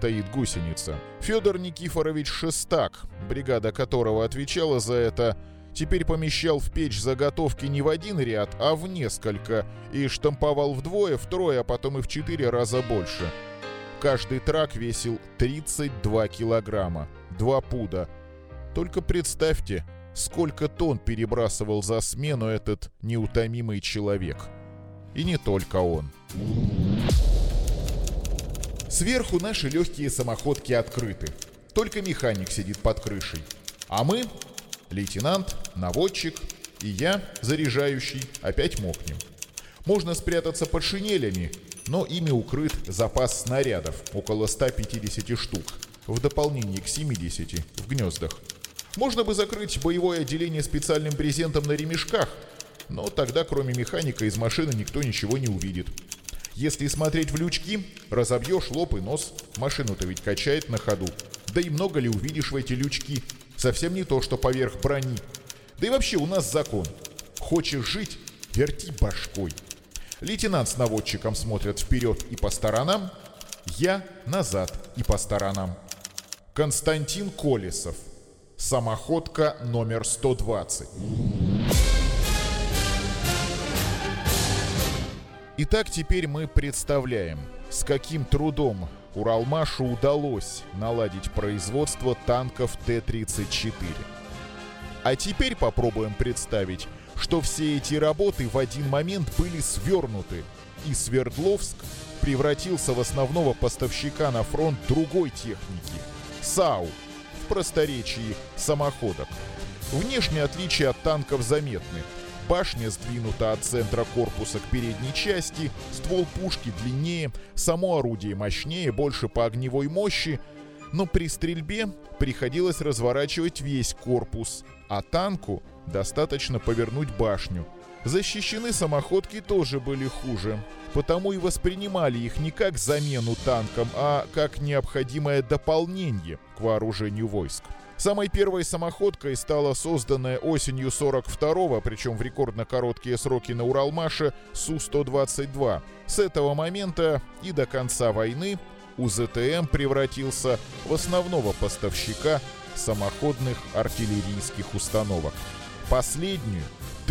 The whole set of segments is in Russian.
стоит гусеница. Федор Никифорович Шестак, бригада которого отвечала за это, теперь помещал в печь заготовки не в один ряд, а в несколько, и штамповал вдвое, втрое, а потом и в 4 раза больше. Каждый трак весил 32 килограмма, 2 пуда. Только представьте, сколько тонн перебрасывал за смену этот неутомимый человек. И не только он. Сверху наши легкие самоходки открыты. Только механик сидит под крышей. А мы, лейтенант, наводчик и я, заряжающий, опять мокнем. Можно спрятаться под шинелями, но ими укрыт запас снарядов, около 150 штук, в дополнение к 70 в гнездах. Можно бы закрыть боевое отделение специальным брезентом на ремешках, но тогда кроме механика из машины никто ничего не увидит. Если смотреть в лючки, разобьешь лоб и нос, машину-то ведь качает на ходу. Да и много ли увидишь в эти лючки? Совсем не то, что поверх брони. Да и вообще у нас закон. Хочешь жить — верти башкой. Лейтенант с наводчиком смотрят вперед и по сторонам, я назад и по сторонам. Константин Колесов. Самоходка номер 120. Итак, теперь мы представляем, с каким трудом Уралмашу удалось наладить производство танков Т-34. А теперь попробуем представить, что все эти работы в один момент были свернуты, и Свердловск превратился в основного поставщика на фронт другой техники – САУ, в просторечии самоходок. Внешние отличия от танков заметны. Башня сдвинута от центра корпуса к передней части, ствол пушки длиннее, само орудие мощнее, больше по огневой мощи, но при стрельбе приходилось разворачивать весь корпус, а танку достаточно повернуть башню. Защищены самоходки тоже были хуже, потому и воспринимали их не как замену танкам, а как необходимое дополнение к вооружению войск. Самой первой самоходкой стала созданная осенью 42-го, причем в рекордно короткие сроки на Уралмаше, Су-122. С этого момента и до конца войны УЗТМ превратился в основного поставщика самоходных артиллерийских установок. Последнюю,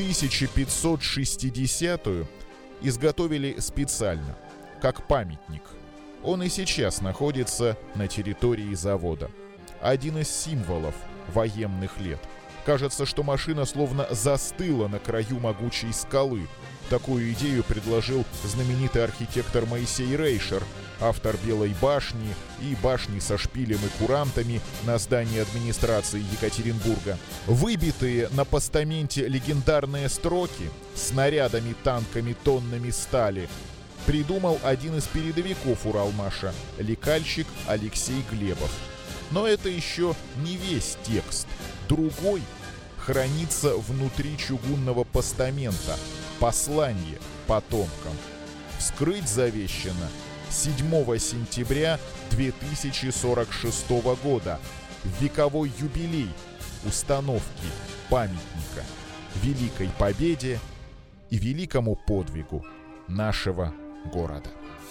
1560-ю, изготовили специально, как памятник. Он и сейчас находится на территории завода. Один из символов военных лет. Кажется, что машина словно застыла на краю могучей скалы. Такую идею предложил знаменитый архитектор Моисей Рейшер, автор Белой башни и башни со шпилем и курантами на здании администрации Екатеринбурга. Выбитые на постаменте легендарные строки снарядами, танками, тоннами стали придумал один из передовиков Уралмаша, лекальщик Алексей Глебов. Но это еще не весь текст. Другой хранится внутри чугунного постамента. Послание потомкам. Вскрыть завещано 7 сентября 2046 года, в вековой юбилей установки памятника Великой Победе и великому подвигу нашего города.